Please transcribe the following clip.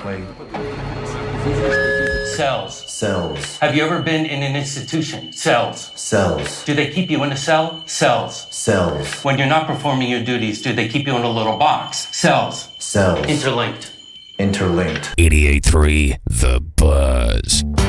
exactly. Cells. Cells. Have you ever been in an institution? Cells. Cells. Do they keep you in a cell? Cells. Cells. When you're not performing your duties, do they keep you in a little box? Cells. Cells. Interlinked. Interlinked. 88.3 The Buzz.